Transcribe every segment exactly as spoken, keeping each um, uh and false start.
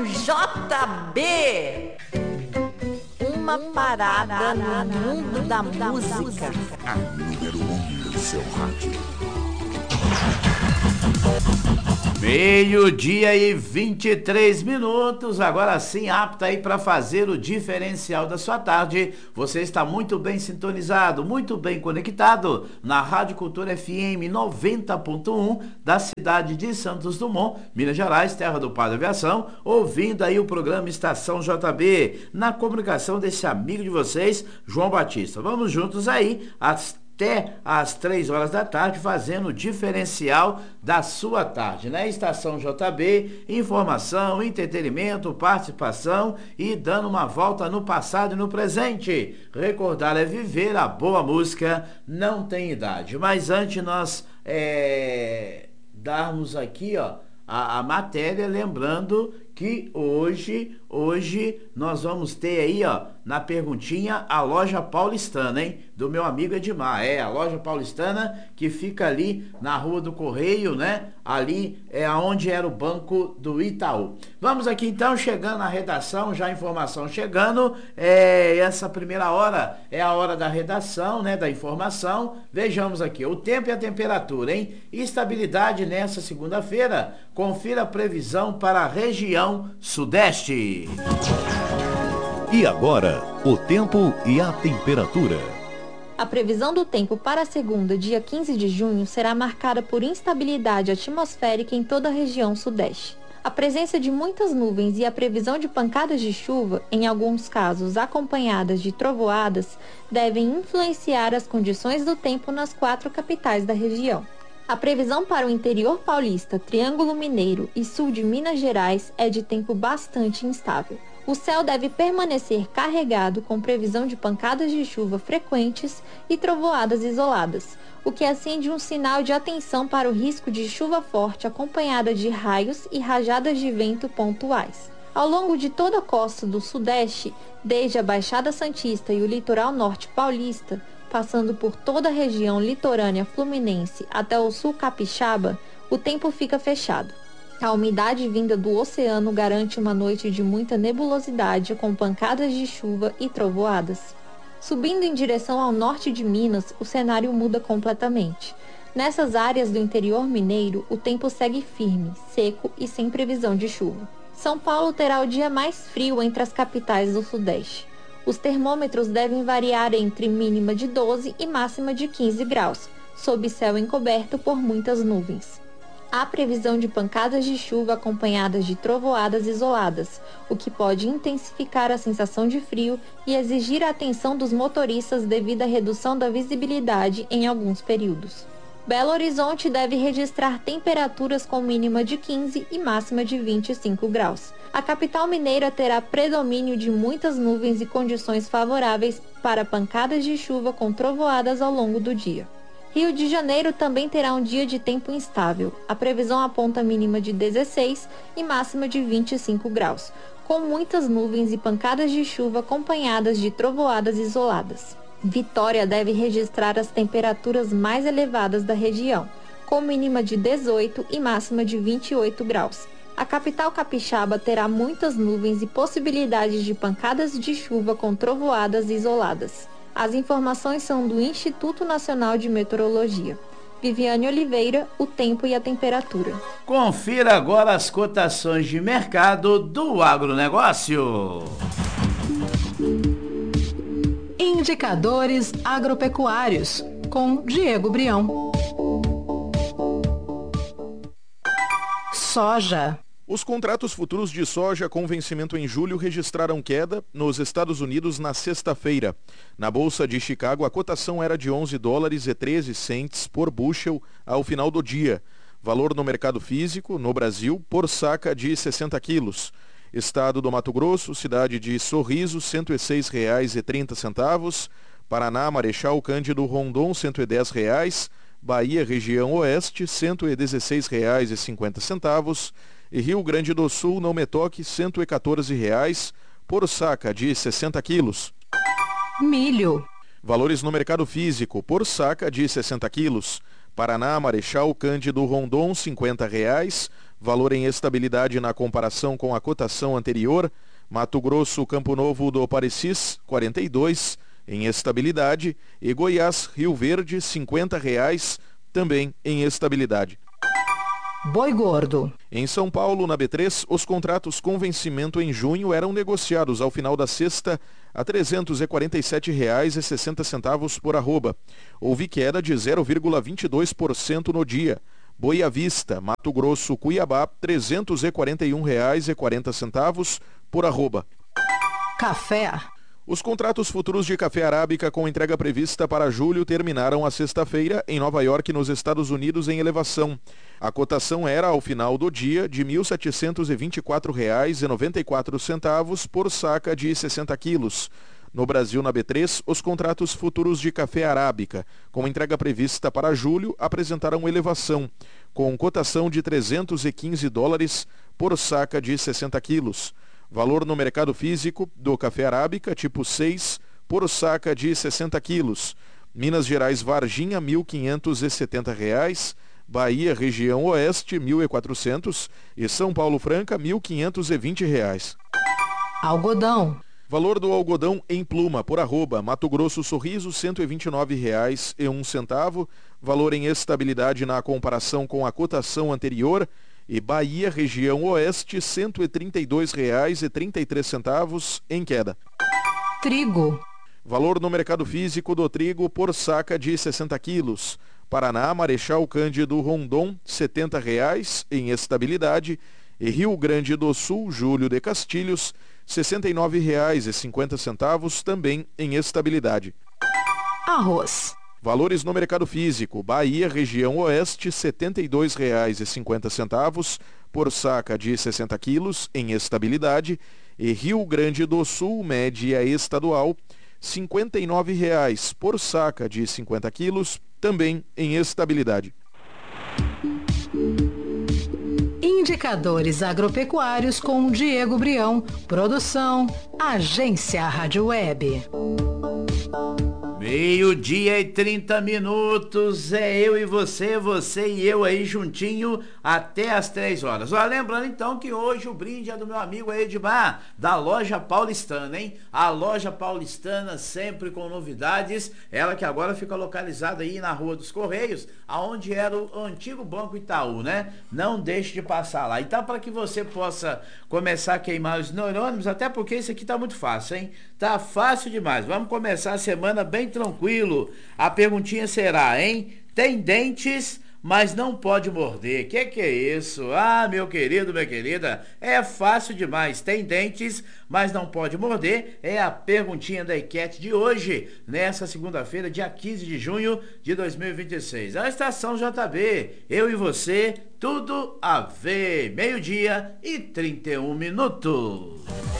J B. Uma parada no mundo da música. A número um do seu rádio. Meio-dia e vinte e três minutos, agora sim apta aí para fazer o diferencial da sua tarde. Você está muito bem sintonizado, muito bem conectado na Rádio Cultura F M noventa ponto um da cidade de Santos Dumont, Minas Gerais, terra do Padre Aviação, ouvindo aí o programa Estação J B, na comunicação desse amigo de vocês, João Batista. Vamos juntos aí, às até às três horas da tarde, fazendo o diferencial da sua tarde, né? Estação J B, informação, entretenimento, participação e dando uma volta no passado e no presente. Recordar é viver, a boa música não tem idade. Mas antes nós é, darmos aqui, ó, a, a matéria, lembrando que hoje, hoje nós vamos ter aí, ó, na perguntinha, a loja paulistana, hein? Do meu amigo Edmar. É, a loja paulistana que fica ali na Rua do Correio, né? Ali é onde era o Banco do Itaú. Vamos aqui então, chegando à redação, já a informação chegando. É, essa primeira hora é a hora da redação, né? Da informação. Vejamos aqui, o tempo e a temperatura, hein? Estabilidade nessa segunda-feira. Confira a previsão para a região sudeste. E agora, o tempo e a temperatura. A previsão do tempo para a segunda, dia quinze de junho, será marcada por instabilidade atmosférica em toda a região sudeste. A presença de muitas nuvens e a previsão de pancadas de chuva, em alguns casos acompanhadas de trovoadas, devem influenciar as condições do tempo nas quatro capitais da região. A previsão para o interior paulista, Triângulo Mineiro e sul de Minas Gerais é de tempo bastante instável. O céu deve permanecer carregado com previsão de pancadas de chuva frequentes e trovoadas isoladas, o que acende um sinal de atenção para o risco de chuva forte acompanhada de raios e rajadas de vento pontuais. Ao longo de toda a costa do sudeste, desde a Baixada Santista e o litoral norte paulista, passando por toda a região litorânea fluminense até o sul capixaba, o tempo fica fechado. A umidade vinda do oceano garante uma noite de muita nebulosidade com pancadas de chuva e trovoadas. Subindo em direção ao norte de Minas, o cenário muda completamente. Nessas áreas do interior mineiro, o tempo segue firme, seco e sem previsão de chuva. São Paulo terá o dia mais frio entre as capitais do sudeste. Os termômetros devem variar entre mínima de doze e máxima de quinze graus, sob céu encoberto por muitas nuvens. Há previsão de pancadas de chuva acompanhadas de trovoadas isoladas, o que pode intensificar a sensação de frio e exigir a atenção dos motoristas devido à redução da visibilidade em alguns períodos. Belo Horizonte deve registrar temperaturas com mínima de quinze e máxima de vinte e cinco graus. A capital mineira terá predomínio de muitas nuvens e condições favoráveis para pancadas de chuva com trovoadas ao longo do dia. Rio de Janeiro também terá um dia de tempo instável. A previsão aponta mínima de dezesseis e máxima de vinte e cinco graus, com muitas nuvens e pancadas de chuva acompanhadas de trovoadas isoladas. Vitória deve registrar as temperaturas mais elevadas da região, com mínima de dezoito e máxima de vinte e oito graus. A capital capixaba terá muitas nuvens e possibilidades de pancadas de chuva com trovoadas isoladas. As informações são do Instituto Nacional de Meteorologia. Viviane Oliveira, o tempo e a temperatura. Confira agora as cotações de mercado do agronegócio. Indicadores agropecuários, com Diego Brião. Soja. Os contratos futuros de soja com vencimento em julho registraram queda nos Estados Unidos na sexta-feira. Na Bolsa de Chicago, a cotação era de onze dólares e treze centes por bushel ao final do dia. Valor no mercado físico, no Brasil, por saca de sessenta quilos. Estado do Mato Grosso, cidade de Sorriso, cento e seis reais e trinta centavos. Paraná, Marechal Cândido Rondon, cento e dez reais. Bahia, região oeste, cento e dezesseis reais e cinquenta centavos. E Rio Grande do Sul, não me toque, cento e quatorze reais por saca de sessenta quilos. Milho. Valores no mercado físico, por saca de sessenta quilos. Paraná, Marechal Cândido Rondon, cinquenta reais. valor em estabilidade na comparação com a cotação anterior. Mato Grosso, Campo Novo do Parecis, quarenta e dois, em estabilidade. E Goiás, Rio Verde, cinquenta reais, também em estabilidade. Boi gordo. Em São Paulo, na B três, os contratos com vencimento em junho eram negociados ao final da sexta a trezentos e quarenta e sete reais e sessenta centavos por arroba. Houve queda de zero vírgula vinte e dois por cento no dia. Boi à vista, Mato Grosso, Cuiabá, trezentos e quarenta e um reais e quarenta centavos por arroba. Café. Os contratos futuros de café arábica com entrega prevista para julho terminaram a sexta-feira em Nova York, nos Estados Unidos, em elevação. A cotação era, ao final do dia, de mil setecentos e vinte e quatro reais e noventa e quatro centavos por saca de sessenta quilos. No Brasil, na B três, os contratos futuros de café arábica, com entrega prevista para julho, apresentaram elevação, com cotação de trezentos e quinze dólares por saca de sessenta quilos. Valor no mercado físico do café arábica tipo seis por saca de sessenta quilos. Minas Gerais Varginha, mil quinhentos e setenta reais. Bahia região oeste, mil e quatrocentos. E São Paulo Franca, mil quinhentos e vinte reais. Algodão. Valor do algodão em pluma por arroba. Mato Grosso Sorriso, cento e vinte e nove reais e um centavo. Valor em estabilidade na comparação com a cotação anterior. E Bahia, região oeste, cento e trinta e dois reais e trinta e três centavos em queda. Trigo. Valor no mercado físico do trigo por saca de sessenta quilos. Paraná, Marechal Cândido Rondon, setenta reais em estabilidade. E Rio Grande do Sul, Júlio de Castilhos, sessenta e nove reais e cinquenta centavos também em estabilidade. Arroz. Valores no mercado físico. Bahia, região oeste, setenta e dois reais e cinquenta centavos por saca de sessenta quilos em estabilidade. E Rio Grande do Sul, média estadual, cinquenta e nove reais por saca de cinquenta quilos, também em estabilidade. Indicadores agropecuários com Diego Brião. Produção, Agência Rádio Web. Meio-dia e trinta minutos, é eu e você, você e eu aí juntinho até as três horas. Ó, lembrando então que hoje o brinde é do meu amigo Edmar, da Loja Paulistana, hein? A Loja Paulistana sempre com novidades, ela que agora fica localizada aí na Rua dos Correios, aonde era o antigo Banco Itaú, né? Não deixe de passar lá. Então, para que você possa começar a queimar os neurônios, até porque isso aqui tá muito fácil, hein? Tá fácil demais. Vamos começar a semana bem tranquilo. A perguntinha será, hein? Tem dentes, mas não pode morder. Que que é isso? Ah, meu querido, minha querida, é fácil demais. Tem dentes, mas não pode morder. É a perguntinha da enquete de hoje, nessa segunda-feira, dia quinze de junho de dois mil e vinte e seis. A Estação J B, eu e você, tudo a ver. Meio-dia e trinta e um minutos.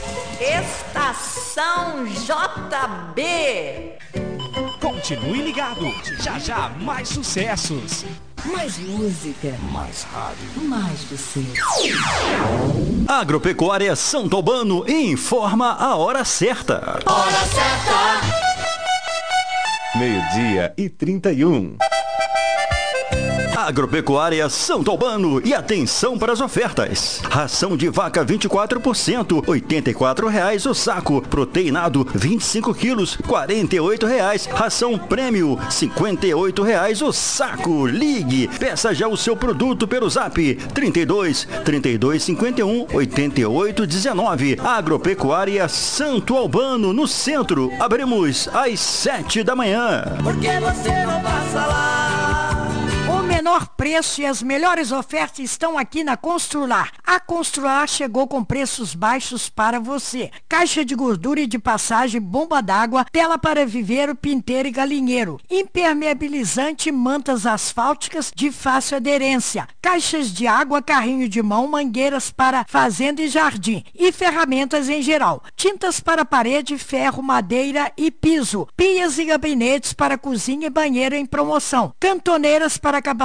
Estação J B. Continue ligado, já já mais sucessos. Mais música. Mais rádio. Mais você. Agropecuária Santo Albano informa a hora certa. Hora certa. Meio-dia e trinta e um. Agropecuária Santo Albano, e atenção para as ofertas. Ração de vaca vinte e quatro por cento, oitenta e quatro reais o saco. Proteinado vinte e cinco quilos, quarenta e oito reais. Ração prêmio cinquenta e oito reais o saco. Ligue, peça já o seu produto pelo Zap trinta e dois, trinta e dois, cinquenta e um, oitenta e oito, dezenove. Agropecuária Santo Albano, no centro. Abrimos às sete da manhã. Por que você não passa lá? O menor preço e as melhores ofertas estão aqui na Constrular. A Constrular chegou com preços baixos para você. Caixa de gordura e de passagem, bomba d'água, tela para viveiro, pinteiro e galinheiro, impermeabilizante, mantas asfálticas de fácil aderência, caixas de água, carrinho de mão, mangueiras para fazenda e jardim e ferramentas em geral, tintas para parede, ferro, madeira e piso, pias e gabinetes para cozinha e banheiro em promoção, cantoneiras para acabamento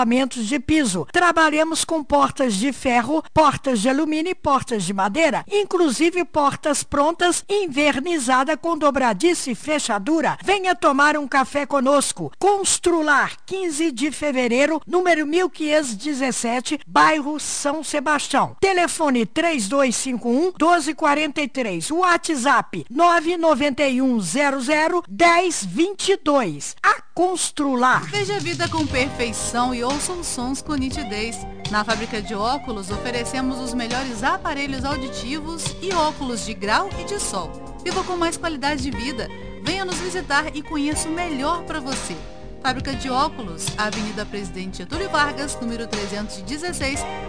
acabamentos de piso. Trabalhamos com portas de ferro, portas de alumínio e portas de madeira, inclusive portas prontas, invernizada com dobradiça e fechadura. Venha tomar um café conosco. Constrular, quinze de fevereiro, número mil quinhentos e dezessete, bairro São Sebastião. Telefone três dois cinco um, doze quarenta e três. WhatsApp nove nove um zero zero, dez vinte e dois. A Constrular. Veja a vida com perfeição e ouça os sons com nitidez. Na fábrica de óculos oferecemos os melhores aparelhos auditivos e óculos de grau e de sol. Viva com mais qualidade de vida. Venha nos visitar e conheça o melhor para você. Fábrica de óculos, Avenida Presidente Getúlio Vargas, número trezentos e dezesseis,